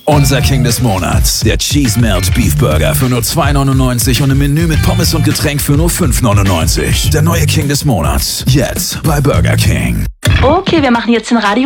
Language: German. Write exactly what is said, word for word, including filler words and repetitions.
Unser King des Monats. Der Cheese Melt Beef Burger für nur zwei neunundneunzig und ein Menü mit Pommes und Getränk für nur fünf neunundneunzig. Der neue King des Monats. Jetzt bei Burger King. Okay, wir machen jetzt den Radio.